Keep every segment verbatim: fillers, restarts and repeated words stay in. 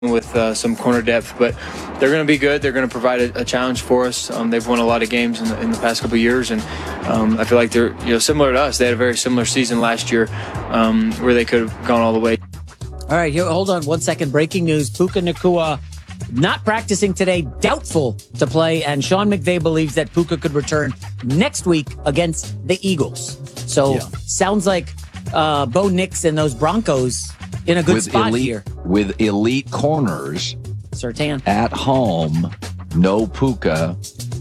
with uh, some corner depth, but they're going to be good. They're going to provide a, a challenge for us. Um, they've won a lot of games in the, in the past couple of years, and um, I feel like they're you know similar to us. They had a very similar season last year um, where they could have gone all the way. All right, here, hold on one second. Breaking news: Puka Nacua not practicing today, doubtful to play, and Sean McVay believes that Puka could return next week against the Eagles. So yeah. sounds like uh, Bo Nix and those Broncos in a good with spot elite, here. With elite corners Surtain. at home, no Puka.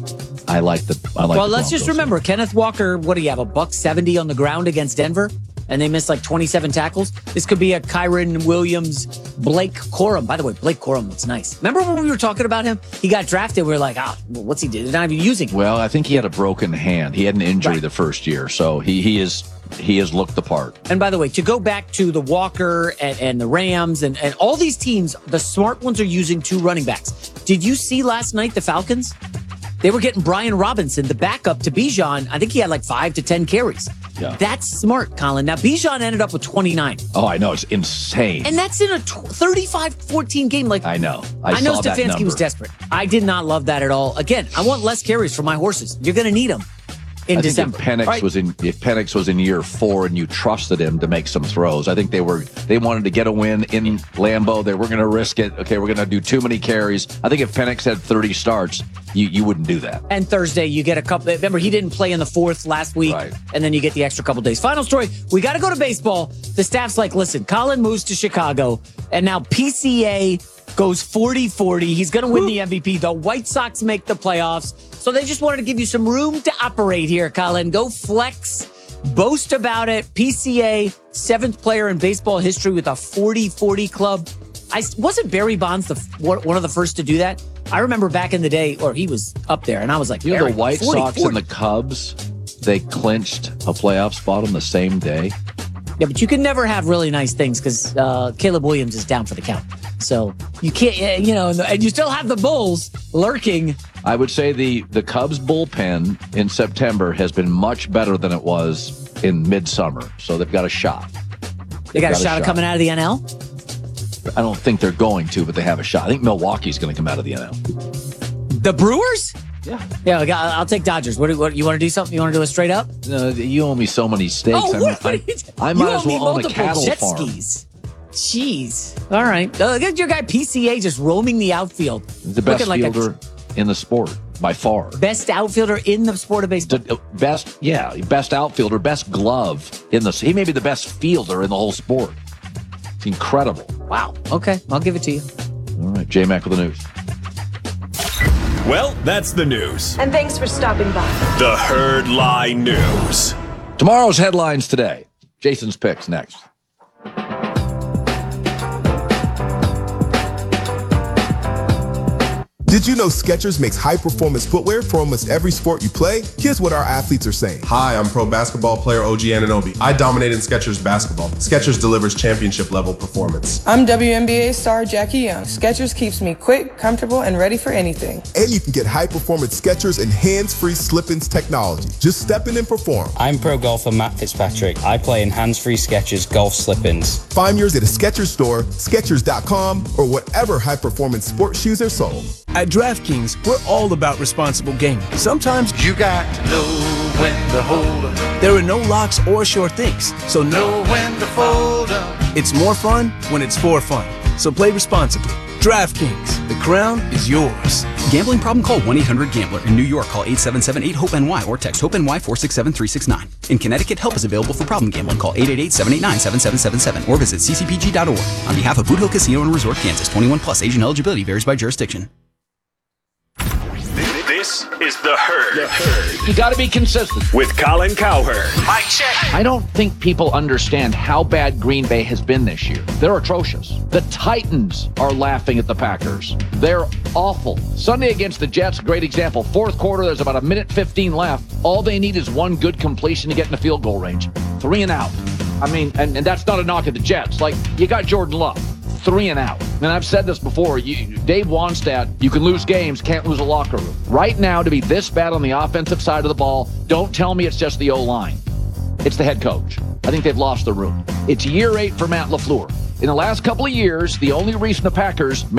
I like the I like Well, the let's just Broncos remember, here. Kenneth Walker, what do you have, a buck seventy on the ground against Denver? And they missed like twenty-seven tackles. This could be a Kyron Williams, Blake Corum. By the way, Blake Corum looks nice. Remember when we were talking about him? He got drafted. We were like, ah, well, what's he doing? They're not even using him. Well, I think he had a broken hand. He had an injury Right. the first year, so he he is he has looked the part. And by the way, to go back to the Walker and, and the Rams and, and all these teams, the smart ones are using two running backs. Did you see last night the Falcons? They were getting Brian Robinson, the backup to Bijan. I think he had like five to ten carries. Yeah. That's smart, Colin. Now, Bijan ended up with twenty-nine. Oh, I know. It's insane. And that's in a thirty-five fourteen game. Like I know. I, I know saw that Stefanski number. was desperate. I did not love that at all. Again, I want less carries for my horses. You're going to need them in I December. Think if Penix Right. was in if Penix was in year four and you trusted him to make some throws, I think they were they wanted to get a win in Lambeau. They were going to risk it. Okay, we're going to do too many carries. I think if Penix had thirty starts, you you wouldn't do that. And Thursday, you get a couple. Remember, he didn't play in the fourth last week, Right. and then you get the extra couple days. Final story: we got to go to baseball. The staff's like, listen, Colin moves to Chicago, and now P C A goes forty forty. He's going to win the M V P. The White Sox make the playoffs. So they just wanted to give you some room to operate here, Colin. Go flex, boast about it. P C A, seventh player in baseball history with a forty forty club. I wasn't Barry Bonds the one of the first to do that. I remember back in the day, or he was up there, and I was like, You know, Barry, the White forty, Sox forty. and the Cubs, they clinched a playoff spot on the same day. Yeah, but you can never have really nice things because uh, Caleb Williams is down for the count. So you can't, you know, and, the, and you still have the Bulls lurking. I would say the, the Cubs bullpen in September has been much better than it was in midsummer. So they've got a shot. They got, got a shot of coming out of the N L? I don't think they're going to, but they have a shot. I think Milwaukee's going to come out of the N L. The Brewers? Yeah. Yeah, I got- I'll take Dodgers. What, what you want to do something? You want to do a straight up? No, you owe me so many steaks. Oh, I, what? I, what are you I you might owe as me well own a multiple cattle jet farm. skis. Jeez. All right. Uh, look at your guy P C A just roaming the outfield. The best Looking like a fielder in the sport by far. best outfielder in the sport of baseball. The best, yeah, best outfielder, best glove in the. He may be the best fielder in the whole sport. It's incredible. Wow. Okay. I'll give it to you. All right, J Mac with the news. Well, that's the news. And thanks for stopping by. The Herd Lie News. Tomorrow's headlines today. Jason's picks next. Did you know Skechers makes high-performance footwear for almost every sport you play? Here's what our athletes are saying. Hi, I'm pro basketball player O G Anunoby. I dominate in Skechers basketball. Skechers delivers championship-level performance. I'm W N B A star Jackie Young. Skechers keeps me quick, comfortable, and ready for anything. And you can get high-performance Skechers and hands-free slip-ins technology. Just step in and perform. I'm pro golfer Matt Fitzpatrick. I play in hands-free Skechers golf slip-ins. Find yours at a Skechers store, Skechers dot com, or whatever high-performance sports shoes are sold. At DraftKings, we're all about responsible gaming. Sometimes you got to know when to hold up. There are no locks or sure things, so know when to fold up. It's more fun when it's for fun. So play responsibly. DraftKings, the crown is yours. Gambling problem? Call one eight hundred gambler. In New York, call eight seven seven eight hope N Y or text HOPE-NY four six seven three six nine. In Connecticut, help is available for problem gambling. Call eight eight eight seven eight nine seven seven seven seven or visit c c p g dot org. On behalf of Boot Hill Casino and Resort, Kansas, twenty-one plus, age and eligibility varies by jurisdiction. This is The Herd. The Herd. You got to be consistent. With Colin Cowherd. Mike check. I don't think people understand how bad Green Bay has been this year. They're atrocious. The Titans are laughing at the Packers. They're awful. Sunday against the Jets, great example. Fourth quarter, there's about a minute fifteen left. All they need is one good completion to get in the field goal range. Three and out. I mean, and, and that's not a knock at the Jets. Like, you got Jordan Love. Three and out. And I've said this before. You, Dave Wannstedt, you can lose games, can't lose a locker room. Right now, to be this bad on the offensive side of the ball, don't tell me it's just the O-line. It's the head coach. I think they've lost the room. It's year eight for Matt LaFleur. In the last couple of years, the only reason the Packers